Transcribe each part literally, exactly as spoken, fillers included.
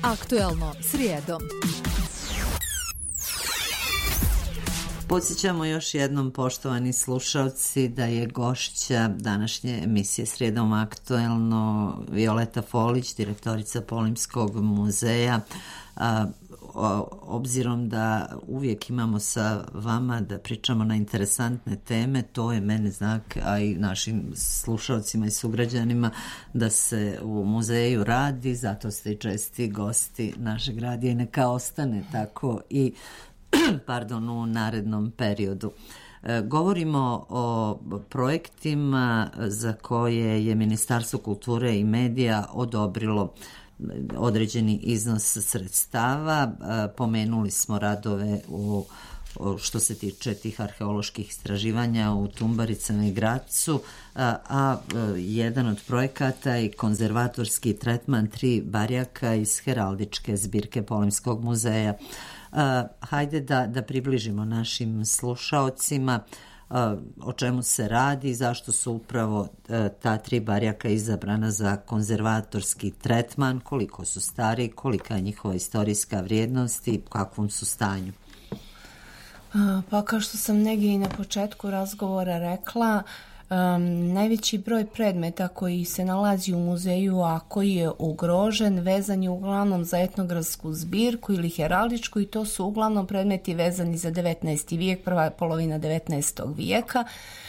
Aktuelno srijedom. Podsjećamo još jednom, poštovani slušalci, da je gošća današnje emisije Srijedom aktuelno Violeta Folić, direktorica Polimskog muzeja. A, o, obzirom da uvijek imamo sa vama da pričamo na interesantne teme, to je mene znak, a i našim slušalcima i sugrađanima, da se u muzeju radi, zato ste i česti gosti našeg radija i neka ostane tako i pardon, u narednom periodu. E, govorimo o projektima za koje je Ministarstvo kulture i medija odobrilo određeni iznos sredstava. E, pomenuli smo radove u što se tiče tih arheoloških istraživanja u Tumbaricama i Gracu, a, a jedan od projekata je konzervatorski tretman tri barjaka iz heraldičke zbirke Polimskog muzeja. A, hajde da, da približimo našim slušaocima a, o čemu se radi, zašto su upravo a, ta tri barjaka izabrana za konzervatorski tretman, koliko su stari, kolika je njihova istorijska vrijednost i u kakvom su stanju. Pa kao što sam negdje i na početku razgovora rekla, um, najveći broj predmeta koji se nalazi u muzeju, a koji je ugrožen, vezan je uglavnom za etnografsku zbirku ili heraldičku, i to su uglavnom predmeti vezani za devetnaesti vijek, prva polovina devetnaestog vijeka.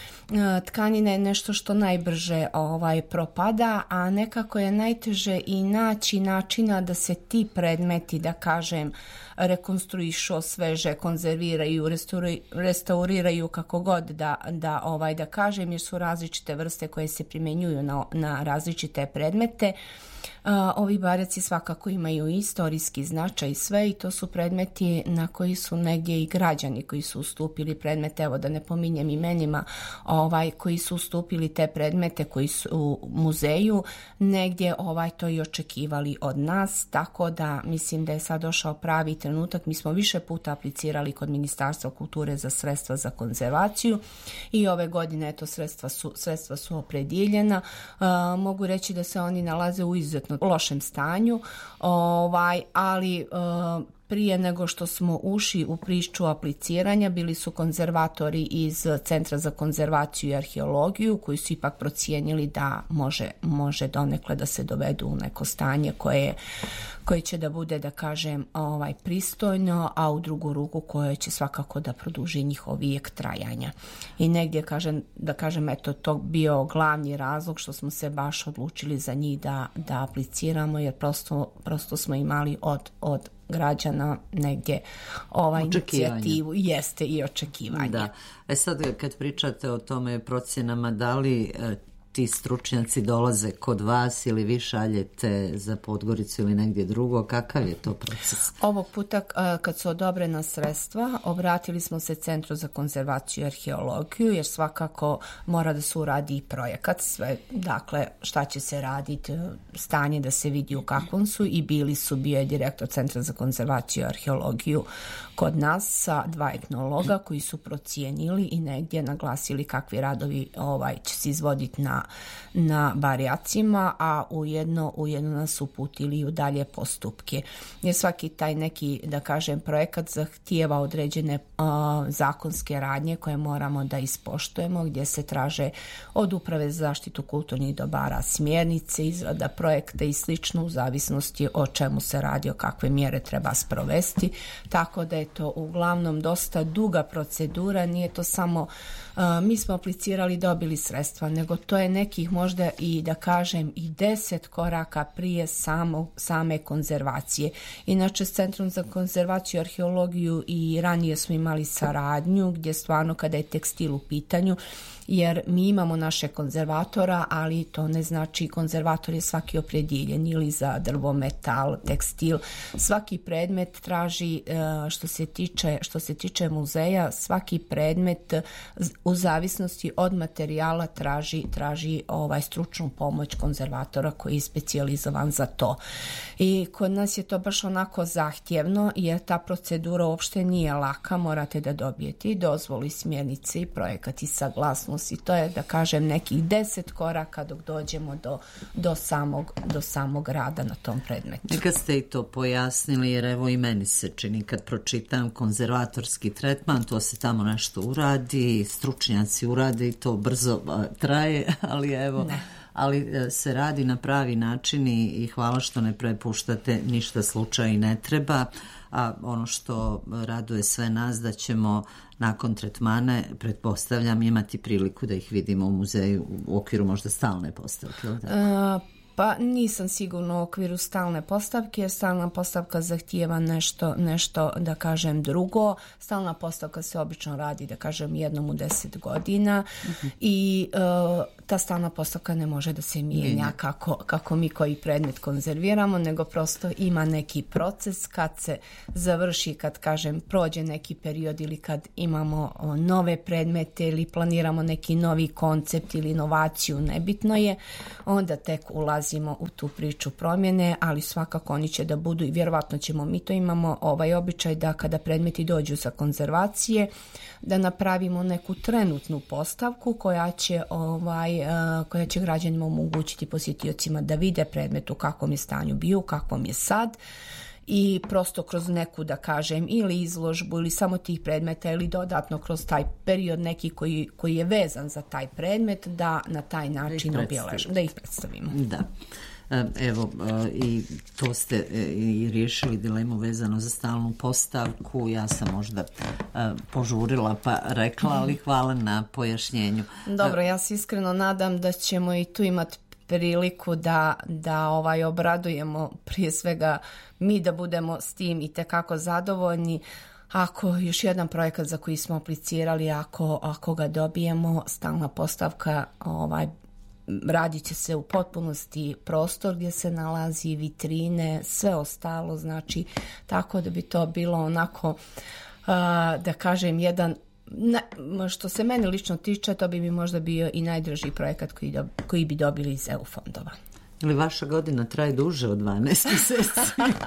Tkanina je nešto što najbrže ovaj propada, a nekako je najteže i naći načina da se ti predmeti, da kažem, rekonstruišu, osveže, konzerviraju, restauriraju, kako god da, da, ovaj, da kažem, jer su različite vrste koje se primjenjuju na, na različite predmete. Uh, ovi barjaci svakako imaju istorijski značaj i sve, i to su predmeti na koji su negdje i građani koji su ustupili predmete, evo da ne pominjem imenima, ovaj, koji su ustupili te predmete koji su u muzeju, negdje ovaj to i očekivali od nas, tako da mislim da je sad došao pravi trenutak. Mi smo više puta aplicirali kod Ministarstva kulture za sredstva za konzervaciju i ove godine eto sredstva su, sredstva su opredjeljena. Uh, mogu reći da se oni nalaze u izuzetno lošem stanju, ovaj, ali uh, prije nego što smo ušli u priču apliciranja, bili su konzervatori iz Centra za konzervaciju i arheologiju koji su ipak procijenili da može, može donekle da se dovedu u neko stanje koje, koje će da bude, da kažem, ovaj, pristojno, a u drugu ruku koje će svakako da produži njihov vijek trajanja. I negdje, kažem, da kažem, eto, to bio glavni razlog što smo se baš odlučili za njih da, da apliciramo, jer prosto, prosto smo imali od, od građana negdje ovaj inicijativu, jeste i očekivanje. Da. E sad kad pričate o tome procjenama, da li e, ti stručnjaci dolaze kod vas ili vi šaljete za Podgoricu ili negdje drugo, kakav je to proces? Ovog puta kad su odobrena sredstva, obratili smo se Centru za konzervaciju i arheologiju, jer svakako mora da se uradi i projekat, sve, dakle šta će se raditi, stanje da se vidi u kakvom su, i bili su, bio je direktor Centra za konzervaciju i arheologiju kod nas sa dva etnologa koji su procijenili i negdje naglasili kakvi radovi ovaj, će se izvoditi na na barjacima, a ujedno, ujedno nas uputili u dalje postupke. Jer svaki taj neki, da kažem, projekat zahtijeva određene uh, zakonske radnje koje moramo da ispoštujemo, gdje se traže od Uprave za zaštitu kulturnih dobara smjernice, izrada projekta i slično, u zavisnosti o čemu se radi, o kakve mjere treba sprovesti. Tako da je to uglavnom dosta duga procedura, nije to samo uh, mi smo aplicirali, dobili sredstva, nego to je nekih možda i, da kažem, i deset koraka prije samo, same konzervacije. Inače, s Centrom za konzervaciju i arheologiju i ranije smo imali saradnju, gdje stvarno kada je tekstil u pitanju, jer mi imamo naše konzervatora, ali to ne znači konzervator je svaki opredjeljen ili za drvo, metal, tekstil. Svaki predmet traži, što se tiče, što se tiče muzeja, svaki predmet u zavisnosti od materijala traži, traži ovaj stručnu pomoć konzervatora koji je specijalizovan za to. I kod nas je to baš onako zahtjevno, jer ta procedura uopšte nije laka, morate da dobijete i dozvoli, smjernice i projekat i saglasnost bonus i to je, da kažem, nekih deset koraka dok dođemo do, do, samog, do samog rada na tom predmetu. Neka ste i to pojasnili, jer evo i meni se čini kad pročitam konzervatorski tretman, to se tamo nešto uradi, stručnjaci urade i to brzo traje, ali evo... Ne. ali se radi na pravi način i, i hvala što ne prepuštate ništa slučaju i ne treba, a ono što raduje sve nas da ćemo nakon tretmane, pretpostavljam, imati priliku da ih vidimo u muzeju u okviru možda stalne postavke. Uh, Pa nisam sigurno u okviru stalne postavke, jer stalna postavka zahtijeva nešto, nešto, da kažem, drugo. Stalna postavka se obično radi, da kažem, jednom u deset godina uh-huh. i uh, ta stalna postavka ne može da se mijenja kako, kako mi koji predmet konzerviramo, nego prosto ima neki proces kad se završi, kad, kažem, prođe neki period ili kad imamo o, nove predmete ili planiramo neki novi koncept ili inovaciju, nebitno je, onda tek ulazi u tu priču promjene, ali svakako oni će da budu i vjerovatno ćemo, mi to imamo ovaj običaj da kada predmeti dođu sa konzervacije, da napravimo neku trenutnu postavku koja će, ovaj, koja će građanima omogućiti, posjetiocima da vide predmet u kakvom je stanju bio, u kakvom je sad, i prosto kroz neku, da kažem, ili izložbu ili samo tih predmeta ili dodatno kroz taj period neki koji, koji je vezan za taj predmet, da na taj način obeležimo, da ih predstavimo. Da. Evo, i to ste i riješili dilemu vezano za stalnu postavku. Ja sam možda požurila pa rekla, ali hvala na pojašnjenju. Dobro, ja se iskreno nadam da ćemo i tu imati priliku da, da ovaj obradujemo prije svega mi, da budemo s tim i tekako zadovoljni. Ako još jedan projekat za koji smo aplicirali, ako, ako ga dobijemo, stalna postavka, ovaj, radit će se u potpunosti prostor gdje se nalazi, vitrine, sve ostalo, znači tako da bi to bilo onako, da kažem, jedan, ne, što se mene lično tiče, to bi mi možda bio i najdraži projekat koji, do, koji bi dobili iz E U fondova. Ili vaša godina traje duže od dvanaest mjeseci?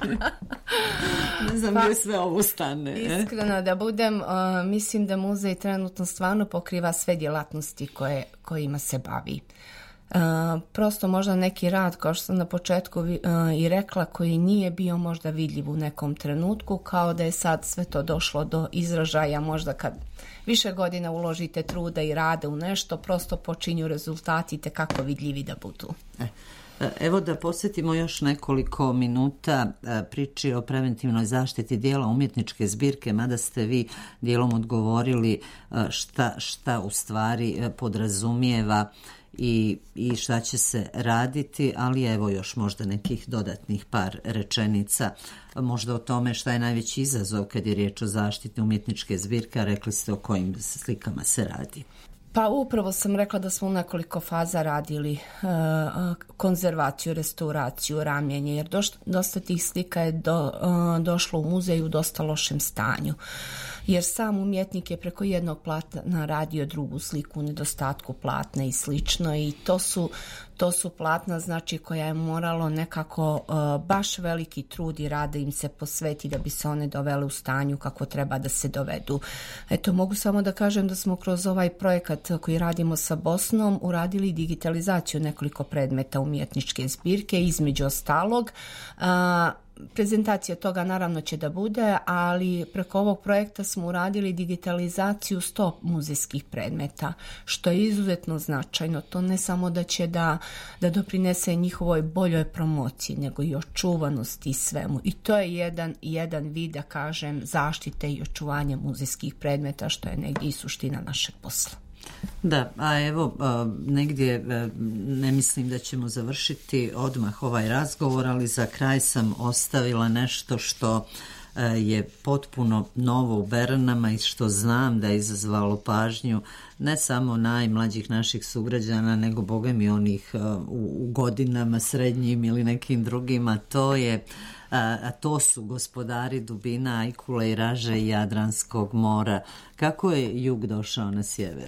Ne znam gdje pa, sve ovo stane. Iskreno da budem, uh, mislim da muzej trenutno stvarno pokriva sve djelatnosti koje, kojima se bavi. Uh, prosto možda neki rad, kao što sam na početku uh, i rekla, koji nije bio možda vidljiv u nekom trenutku, kao da je sad sve to došlo do izražaja, možda kad više godina uložite truda i rade u nešto, prosto počinju rezultati te kako vidljivi da budu. E. Evo da posjetimo još nekoliko minuta priči o preventivnoj zaštiti dijela umjetničke zbirke, mada ste vi dijelom odgovorili šta, šta u stvari podrazumijeva i, i šta će se raditi, ali evo još možda nekih dodatnih par rečenica, možda o tome šta je najveći izazov kad je riječ o zaštiti umjetničke zbirke, a rekli ste o kojim slikama se radi. Pa upravo sam rekla da smo u nekoliko faza radili uh, konzervaciju, restauraciju, ramljenje, jer doš, dosta tih slika je do, uh, došlo u muzej u dosta lošem stanju. Jer sam umjetnik je preko jednog platna radio drugu sliku u nedostatku platna i slično, i to su, to su platna, znači, koja je moralo nekako uh, baš veliki trud i rad da im se posveti da bi se one dovele u stanju kako treba da se dovedu. Eto, mogu samo da kažem da smo kroz ovaj projekat koji radimo sa Bosnom uradili digitalizaciju nekoliko predmeta umjetničke zbirke, između ostalog. Uh, Prezentacija toga naravno će da bude, ali preko ovog projekta smo uradili digitalizaciju sto muzejskih predmeta, što je izuzetno značajno. To ne samo da će da, da doprinese njihovoj boljoj promociji, nego i očuvanosti i svemu. I to je jedan, jedan vid, da kažem, zaštite i očuvanja muzejskih predmeta, što je negdje i suština našeg posla. Da, a evo, negdje ne mislim da ćemo završiti odmah ovaj razgovor, ali za kraj sam ostavila nešto što je potpuno novo u Beranama i što znam da je izazvalo pažnju ne samo najmlađih naših sugrađana, nego boga mi onih u godinama srednjim ili nekim drugima. To je, a to su Gospodari dubina, Ajkule i Raže i Jadranskog mora. Kako je jug došao na sjever?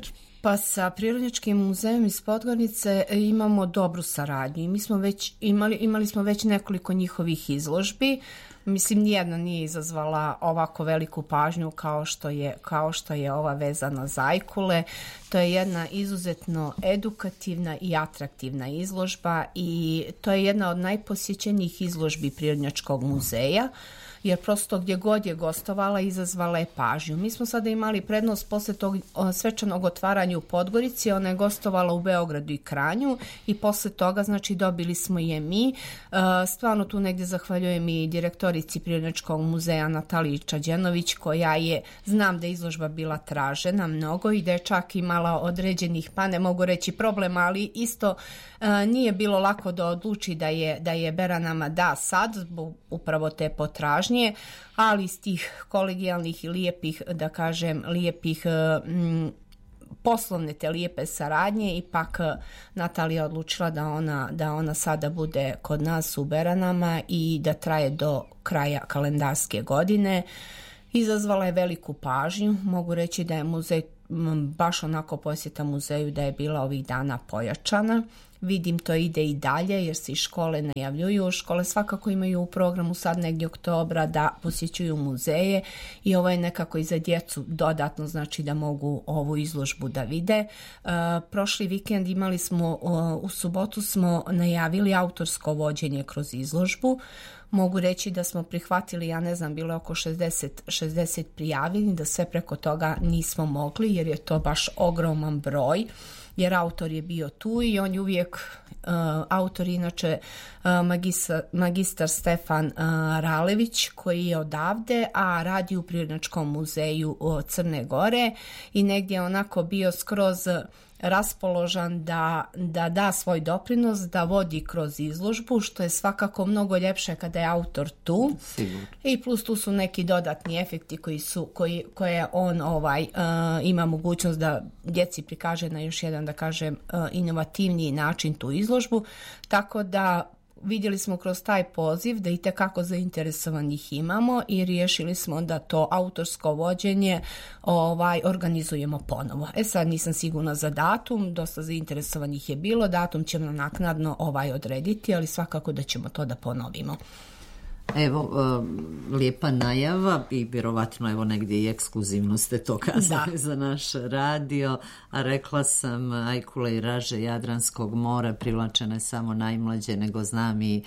Pa sa Prirodnjačkim muzejom iz Podgorice imamo dobru saradnju i mi smo već imali, imali smo već nekoliko njihovih izložbi. Mislim, nijedna nije izazvala ovako veliku pažnju kao što je, kao što je ova vezana za ajkule. To je jedna izuzetno edukativna i atraktivna izložba i to je jedna od najposjećenijih izložbi Prirodnjačkog muzeja, jer prosto gdje god je gostovala izazvala je pažnju. Mi smo sada imali prednost posle tog svečanog otvaranja u Podgorici, ona je gostovala u Beogradu i Kranju i posle toga znači dobili smo je mi. Stvarno tu negdje zahvaljujem i direktorici Prirodnjačkog muzeja Nataliji Čađenović, koja je, znam da je izložba bila tražena mnogo i da je čak imala određenih, pa ne mogu reći problema, ali isto nije bilo lako da odluči da je, da je Bera nama da sad, zbog upravo te potražnje, ali iz tih kolegijalnih i lijepih, da kažem, lijepih m, poslovne te lijepe saradnje, ipak Natalija odlučila da ona, da ona sada bude kod nas u Beranama i da traje do kraja kalendarske godine. Izazvala je veliku pažnju, mogu reći da je muzej, baš onako posjeta muzeju da je bila ovih dana pojačana. Vidim to ide i dalje jer se i škole najavljuju. Škole svakako imaju u programu sad negdje oktobra da posjećuju muzeje i ovo je nekako i za djecu dodatno, znači da mogu ovu izložbu da vide. Uh, prošli vikend imali smo, uh, u subotu smo najavili autorsko vođenje kroz izložbu. Mogu reći da smo prihvatili, ja ne znam, bilo je oko šezdeset, šezdeset prijavljeni, da sve preko toga nismo mogli jer je to baš ogroman broj. Jer autor je bio tu i on je uvijek, uh, autor inače uh, magistar, magistar Stefan uh, Ralević, koji je odavde, a radi u Prirodnjačkom muzeju uh, Crne Gore i negdje onako bio skroz raspoložan da, da da svoj doprinos, da vodi kroz izložbu, što je svakako mnogo ljepše kada je autor tu. Sigurno. I plus tu su neki dodatni efekti koji su, koji, koje on ovaj, uh, ima mogućnost da djeci prikaže na još jedan, da kažem, uh, inovativniji način tu izložbu, tako da vidjeli smo kroz taj poziv da i tekako zainteresovanih imamo i riješili smo da to autorsko vođenje ovaj, organizujemo ponovo. E sad nisam sigurna za datum, dosta zainteresovanih je bilo, datum ćemo naknadno ovaj odrediti, ali svakako da ćemo to da ponovimo. Evo, lijepa najava i vjerovatno evo negdje i ekskluzivno ste to kazali da. Za naš radio, a rekla sam ajkule i raže Jadranskog mora privlačene samo najmlađe, nego znam i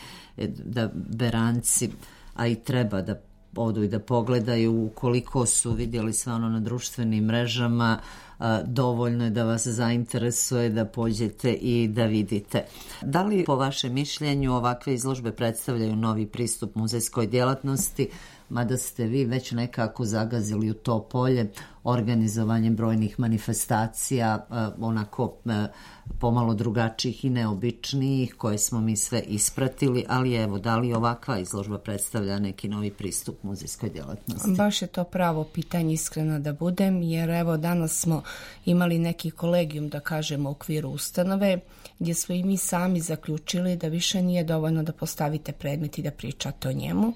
da Beranci, a i treba da odu i da pogledaju, ukoliko su vidjeli sve ono na društvenim mrežama, dovoljno je da vas zainteresuje da pođete i da vidite. Da li po vašem mišljenju ovakve izložbe predstavljaju novi pristup muzejskoj djelatnosti, mada ste vi već nekako zagazili u to polje organizovanjem brojnih manifestacija, onako pomalo drugačijih i neobičnijih, koje smo mi sve ispratili, ali evo, da li ovakva izložba predstavlja neki novi pristup muzejskoj djelatnosti? Baš je to pravo pitanje, iskreno da budem, jer evo danas smo imali neki kolegijum, da kažemo, u okviru ustanove, gdje smo i mi sami zaključili da više nije dovoljno da postavite predmet i da pričate o njemu,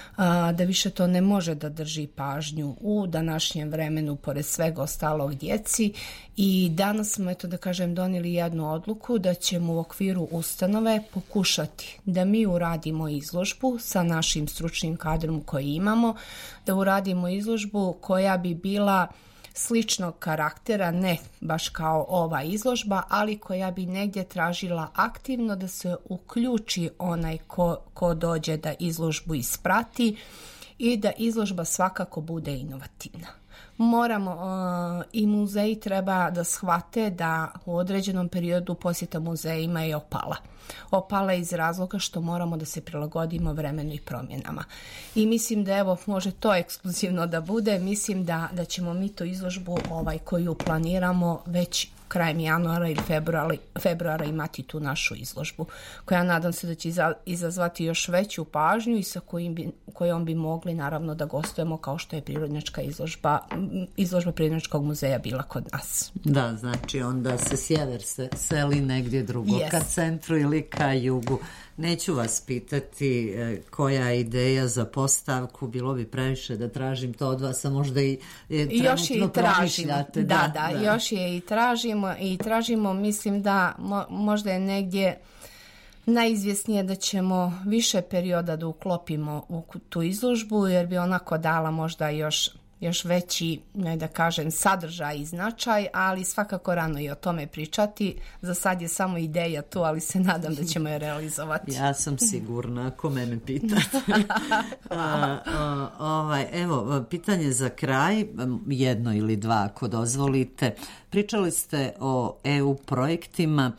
da više to ne može da drži pažnju u današnjem vremenu pored svega ostalog djeci i danas smo, eto da kažem, donijeli jednu odluku da ćemo u okviru ustanove pokušati da mi uradimo izložbu sa našim stručnim kadrom koji imamo, da uradimo izložbu koja bi bila sličnog karaktera, ne baš kao ova izložba, ali koja bi negdje tražila aktivno da se uključi onaj ko, ko dođe da izložbu isprati i da izložba svakako bude inovativna. Moramo uh, i muzeji treba da shvate da u određenom periodu posjeta muzejima je opala. Opala iz razloga što moramo da se prilagodimo vremenu i promjenama. I mislim da evo može to ekskluzivno da bude, mislim da, da ćemo mi tu izložbu ovaj, koju planiramo već krajem januara ili februara, februara imati tu našu izložbu, koja nadam se da će izazvati još veću pažnju i sa kojim bi, kojom bi mogli naravno da gostujemo kao što je prirodnjačka izložba, izložba Prirodnjačkog muzeja bila kod nas. Da, znači onda se sjever se seli negdje drugo, yes. ka centru ili ka jugu. Neću vas pitati koja je ideja za postavku, bilo bi previše da tražim to od vas, a možda i trenutno još je i tražimo. Da, da, da, da, još je i tražimo i tražimo, mislim da mo, možda je negdje najizvjesnije da ćemo više perioda da uklopimo u tu izložbu, jer bi onako dala možda još još veći, ne da kažem, sadržaj i značaj, ali svakako rano i o tome pričati. Za sad je samo ideja tu, ali se nadam da ćemo je realizovati. Ja sam sigurna, ako mene pitate. a, a, ovaj, evo, pitanje za kraj, jedno ili dva, ako dozvolite. Pričali ste o E U projektima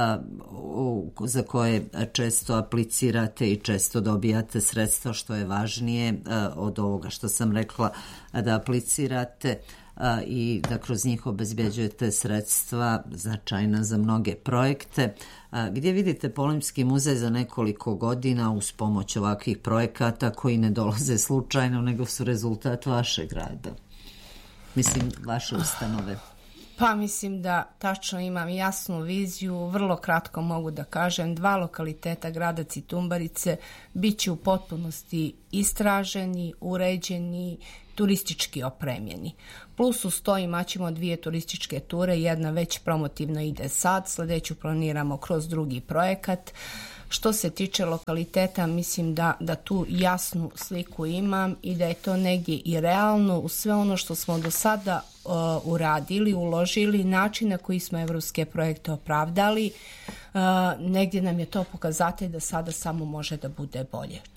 za koje često aplicirate i često dobijate sredstva, što je važnije od ovoga što sam rekla, da aplicirate i da kroz njih obezbjeđujete sredstva značajna za mnoge projekte. Gdje vidite Polimski muzej za nekoliko godina uz pomoć ovakvih projekata koji ne dolaze slučajno, nego su rezultat vašeg rada? Mislim, vaše ustanove. Pa mislim da tačno imam jasnu viziju, vrlo kratko mogu da kažem, dva lokaliteta grada Citumbarice bit će u potpunosti istraženi, uređeni, turistički opremljeni. Plus uz to imaćemo dvije turističke ture, jedna već promotivno ide sad, sljedeću planiramo kroz drugi projekat. Što se tiče lokaliteta, mislim da, da tu jasnu sliku imam i da je to negdje i realno u sve ono što smo do sada uh, uradili, uložili, način na koji smo evropske projekte opravdali. Uh, negdje nam je to pokazatelj da sada samo može da bude bolje.